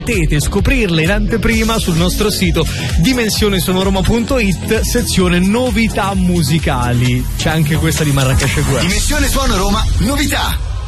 Potete scoprirle in anteprima sul nostro sito dimensionesonoroma.it, sezione novità musicali. C'è anche questa di Marracash Guerra. Dimensione Suono Roma, novità.